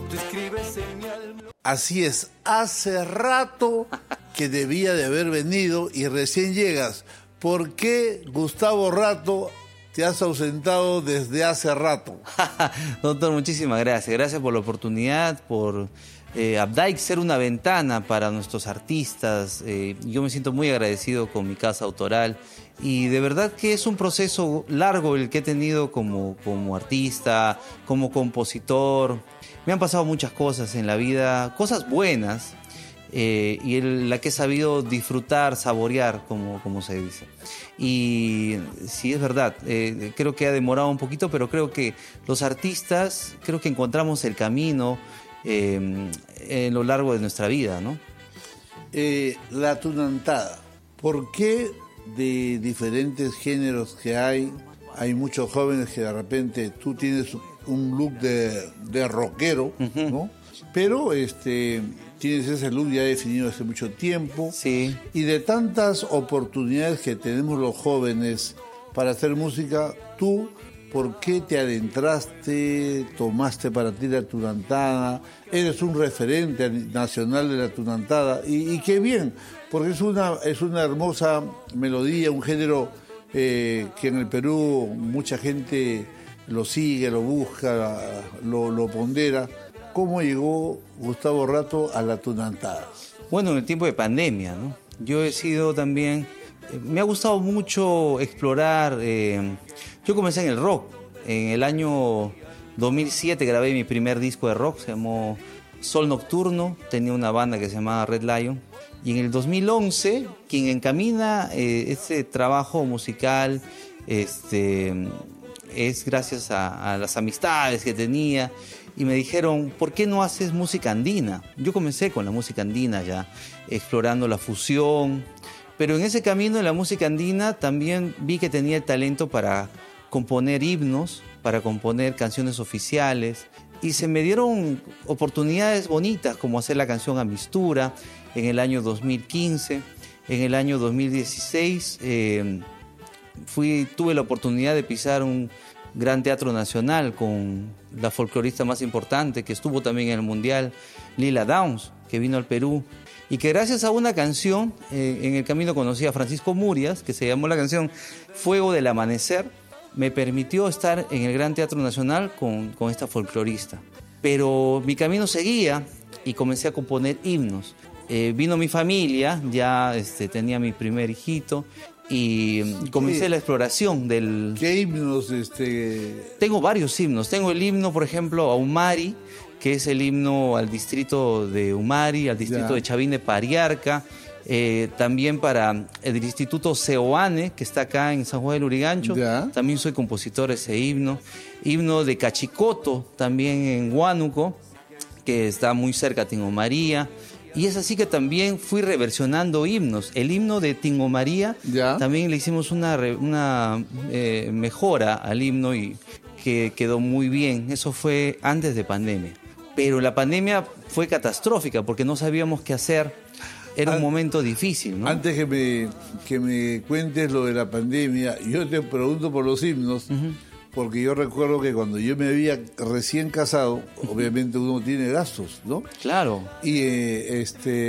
Tú escribes en mi alma. Así es, hace rato que debía de haber venido y recién llegas. ¿Por qué, Gustavo Rato, te has ausentado desde hace rato? Doctor, muchísimas gracias. Gracias por la oportunidad, por Updike ser una ventana para nuestros artistas. Yo me siento muy agradecido con mi casa autoral y de verdad que es un proceso largo el que he tenido como artista, como compositor. Me han pasado muchas cosas en la vida, cosas buenas, y la que he sabido disfrutar, saborear, como se dice. Y sí, es verdad, creo que ha demorado un poquito, pero creo que los artistas, creo que encontramos el camino en lo largo de nuestra vida, ¿no? La tunantada, ¿por qué de diferentes géneros que hay muchos jóvenes que de repente tú tienes un look de rockero, ¿no? Pero tienes ese look ya definido hace mucho tiempo. Sí. Y de tantas oportunidades que tenemos los jóvenes para hacer música, tú, ¿por qué te adentraste, tomaste para ti la tunantada? Eres un referente nacional de la tunantada. Y qué bien, porque es una hermosa melodía, un género que en el Perú mucha gente lo sigue, lo busca, lo pondera. ¿Cómo llegó Gustavo Rato a la tunantada? Bueno, en el tiempo de pandemia, ¿no? Yo he sido también... me ha gustado mucho explorar... yo comencé en el rock. En el año 2007 grabé mi primer disco de rock, se llamó Sol Nocturno. Tenía una banda que se llamaba Red Lion. Y en el 2011, quien encamina este trabajo musical es gracias a las amistades que tenía. Y me dijeron, ¿por qué no haces música andina? Yo comencé con la música andina ya, explorando la fusión. Pero en ese camino de la música andina también vi que tenía el talento para componer himnos, para componer canciones oficiales. Y se me dieron oportunidades bonitas, como hacer la canción Amistura en el año 2015. En el año 2016 tuve la oportunidad de pisar un gran teatro nacional con la folclorista más importante, que estuvo también en el Mundial, Lila Downs, que vino al Perú. Y que gracias a una canción, en el camino conocí a Francisco Murias, que se llamó la canción Fuego del Amanecer, me permitió estar en el Gran Teatro Nacional con esta folclorista. Pero mi camino seguía y comencé a componer himnos. Vino mi familia, ya tenía mi primer hijito y comencé la exploración del... ¿Qué himnos? Tengo varios himnos. Tengo el himno, por ejemplo, a Humari, que es el himno al distrito de Humari, al distrito de Chavín de Pariarca, también para el Instituto Seoane, que está acá en San Juan del Lurigancho. También soy compositor de ese himno. Himno de Cachicoto, también en Huánuco, que está muy cerca de Tingo María. Y es así que también fui reversionando himnos. El himno de Tingo María, también le hicimos una mejora al himno y que quedó muy bien. Eso fue antes de pandemia. Pero la pandemia fue catastrófica porque no sabíamos qué hacer. Era un momento difícil, ¿no? Antes que me cuentes lo de la pandemia, yo te pregunto por los himnos, porque yo recuerdo que cuando yo me había recién casado, obviamente uno tiene gastos, ¿no? Claro. Y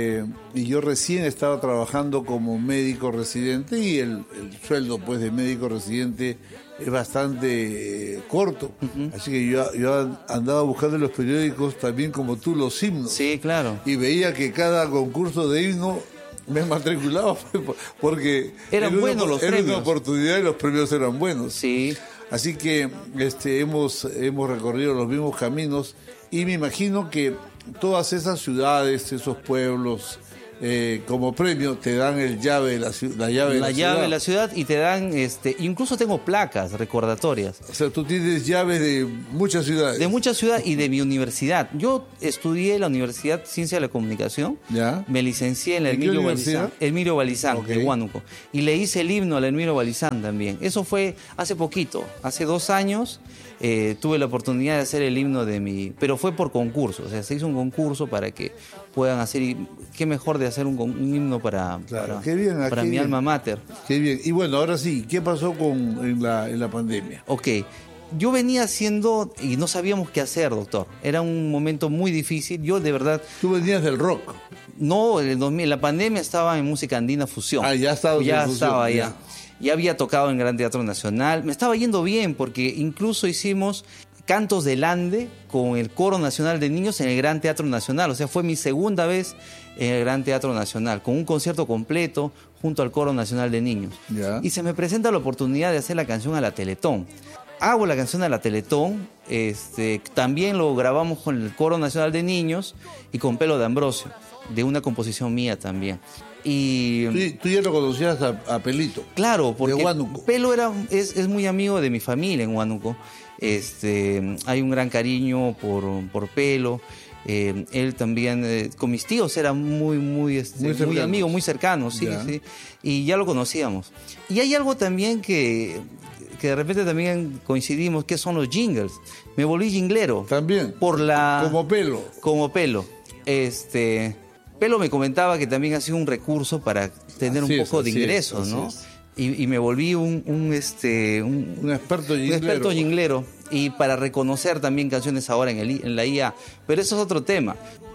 yo recién estaba trabajando como médico residente y el sueldo pues de médico residente es bastante corto. Así que yo andaba buscando en los periódicos también como tú los himnos. Sí, claro. Y veía que cada concurso de himno me matriculaba porque eran buenos los premios. Era una oportunidad y los premios eran buenos. Sí. Así que hemos recorrido los mismos caminos y me imagino que todas esas ciudades, esos pueblos, como premio te dan la llave de la ciudad y te dan, incluso tengo placas recordatorias. O sea, tú tienes llaves de muchas ciudades. De muchas ciudades y de mi universidad. Yo estudié en la Universidad Ciencia de la Comunicación. ¿Ya? Me licencié en la Emilio Balizán, de Huánuco. Y le hice el himno a la Emilio Balizán también. Eso fue hace poquito, hace 2 años. Tuve la oportunidad de hacer el himno pero fue por concurso. O sea, se hizo un concurso para que puedan hacer, y qué mejor de hacer un himno para mi alma mater. Qué bien. Y bueno, ahora sí, ¿qué pasó en la pandemia? Ok, yo venía haciendo y no sabíamos qué hacer, doctor. Era un momento muy difícil. Yo, de verdad... Tú venías del rock. No, en el 2000, la pandemia estaba en música andina fusión. Ya estaba ya en fusión. Estaba ya. Ya había tocado en Gran Teatro Nacional. Me estaba yendo bien porque incluso hicimos cantos del Ande con el Coro Nacional de Niños en el Gran Teatro Nacional. O sea, fue mi segunda vez en el Gran Teatro Nacional, con un concierto completo junto al Coro Nacional de Niños. Ya. Y se me presenta la oportunidad de hacer la canción a la Teletón. Hago la canción a la Teletón, también lo grabamos con el Coro Nacional de Niños y con Pelo de Ambrosio, de una composición mía también. Y tú ya lo conocías a Pelito. Claro, porque de Huánuco. Pelo es muy amigo de mi familia en Huánuco. Hay un gran cariño por Pelo. Él también, con mis tíos era muy amigo, muy cercano, sí, sí. Y ya lo conocíamos. Y hay algo también que de repente también coincidimos, que son los jingles. Me volví jinglero. También. Como Pelo. Como Pelo. Pelo me comentaba que también ha sido un recurso para tener un poco de ingresos, ¿no? Y me volví un experto jinglero. Un experto jinglero. Y para reconocer también canciones ahora en la IA. Pero eso es otro tema.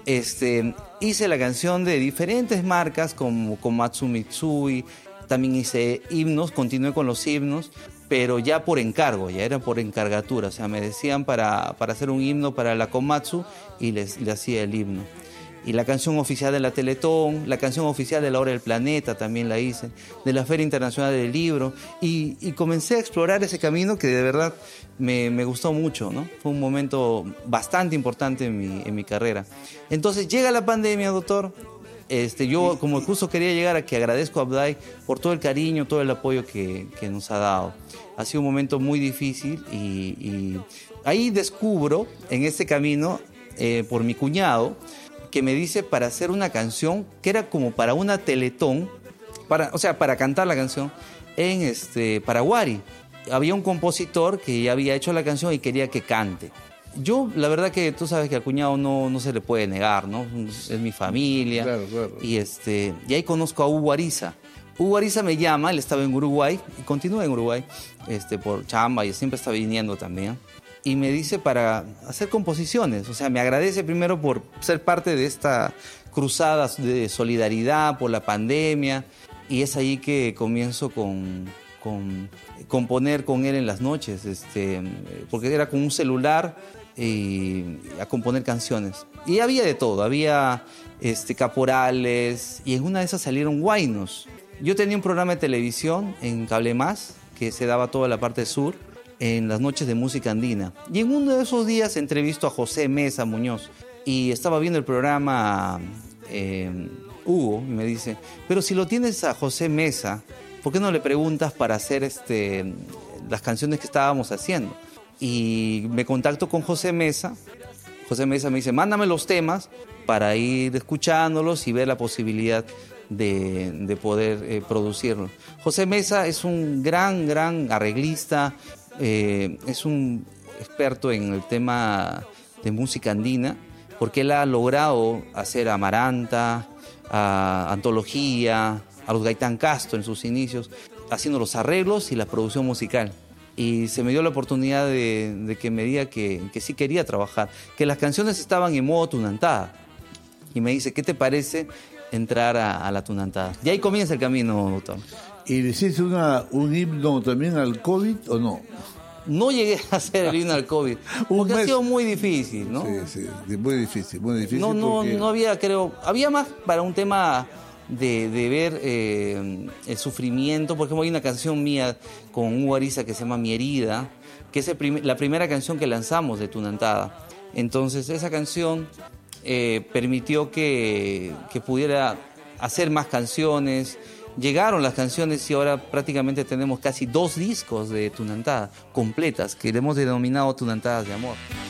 Hice la canción de diferentes marcas como Komatsu Mitsui. También hice himnos, continué con los himnos, pero ya por encargo, ya era por encargatura. O sea, me decían para hacer un himno para la Komatsu y le hacía el himno. Y la canción oficial de la Teletón, la canción oficial de la Hora del Planeta también la hice, de la Feria Internacional del Libro. Y comencé a explorar ese camino que de verdad me gustó mucho, ¿no? Fue un momento bastante importante en mi carrera. Entonces llega la pandemia, doctor. Yo como justo quería llegar a que agradezco a Abday por todo el cariño, todo el apoyo que nos ha dado. Ha sido un momento muy difícil y ahí descubro en este camino, por mi cuñado, que me dice para hacer una canción que era como para una Teletón, para cantar la canción en Paraguay. Había un compositor que ya había hecho la canción y quería que cante. Yo, la verdad que tú sabes que al cuñado no se le puede negar, ¿no? Es mi familia. Claro. Y ahí conozco a Hugo Ariza. Hugo Ariza me llama, él estaba en Uruguay, y continúa en Uruguay, por chamba, y siempre está viniendo también. Y me dice para hacer composiciones. O sea, me agradece primero por ser parte de esta cruzada de solidaridad por la pandemia. Y es ahí que comienzo con componer con él en las noches, porque era con un celular y a componer canciones. Y había de todo, había caporales, y en una de esas salieron huaynos. Yo tenía un programa de televisión en Cable Más, que se daba toda la parte sur, en las noches de música andina. Y en uno de esos días entrevisto a José Mesa Muñoz, y estaba viendo el programa Hugo, y me dice, pero si lo tienes a José Mesa, ¿por qué no le preguntas para hacer las canciones que estábamos haciendo? Y me contacto con José Mesa. José Mesa me dice, mándame los temas para ir escuchándolos y ver la posibilidad de poder producirlos. José Mesa es un gran arreglista, es un experto en el tema de música andina, porque él ha logrado hacer a Amaranta, a Antología, a los Gaitán Castro en sus inicios, haciendo los arreglos y la producción musical. Y se me dio la oportunidad de que me diga que sí quería trabajar, que las canciones estaban en modo tunantada. Y me dice, ¿qué te parece entrar a la tunantada? Y ahí comienza el camino, doctor. ¿Y le hiciste un himno también al COVID o no? No llegué a hacer el himno al COVID, porque ha sido muy difícil, ¿no? Sí, muy difícil. No había, creo, había más para un tema de ver el sufrimiento. Por ejemplo, hay una canción mía con Hugo Ariza que se llama Mi Herida, que es la primera canción que lanzamos de Tunantada. Entonces esa canción permitió que pudiera hacer más canciones. Llegaron las canciones y ahora prácticamente tenemos casi 2 discos de Tunantada completas, que le hemos denominado Tunantadas de Amor.